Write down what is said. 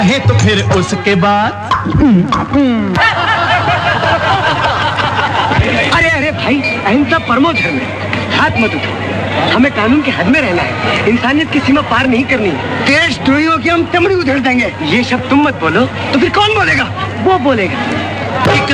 है तो फिर उसके बाद अरे अरे भाई, अहिंसा परमो धर्म है, हाथ मत उठाओ। हमें कानून के हद में रहना है, इंसानियत की सीमा पार नहीं करनी है। देशद्रोहियों की हम चमड़ी उधेड़ देंगे। ये शब्द तुम मत बोलो, तो फिर कौन बोलेगा? वो बोलेगा।